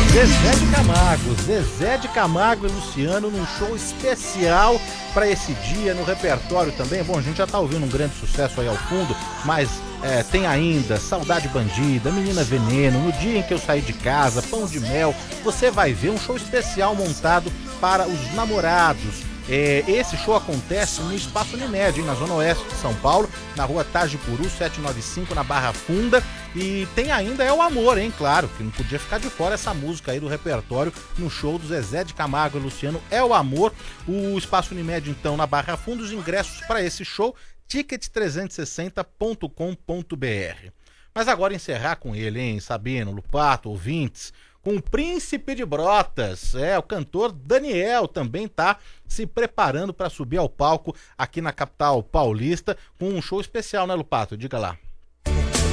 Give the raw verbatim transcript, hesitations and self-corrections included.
Zezé de Camargo, Zezé de Camargo e Luciano num show especial para esse dia no repertório também. Bom, a gente já tá ouvindo um grande sucesso aí ao fundo, mas é, tem ainda Saudade Bandida, Menina Veneno, No Dia em que Eu Saí de Casa, Pão de Mel. Você vai ver um show especial montado para os namorados. É, esse show acontece no Espaço Unimed, na Zona Oeste de São Paulo, na rua Tajipuru, setecentos e noventa e cinco, na Barra Funda. E tem ainda É o Amor, hein? Claro, que não podia ficar de fora essa música aí do repertório no show do Zezé de Camargo e Luciano, É o Amor. O Espaço Unimed, então, na Barra Funda, os ingressos para esse show, ticket trezentos e sessenta ponto com ponto b r. Mas agora encerrar com ele, hein, Sabino, Lupato, ouvintes, com o Príncipe de Brotas. É, o cantor Daniel também tá se preparando para subir ao palco aqui na capital paulista com um show especial, né, Lupato? Diga lá.